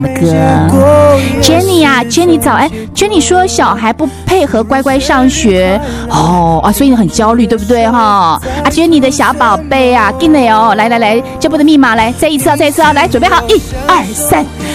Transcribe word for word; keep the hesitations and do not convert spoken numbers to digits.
歌 Jenny 呀、啊、，Jenny 早安 ，Jenny 说小孩不配合乖乖上学哦啊，所以你很焦虑，对不对哈？啊 ，Jenny 的小宝贝啊，进来哦，来来来，这波的密码来，再一次啊，再一次啊，来准备好，一二三。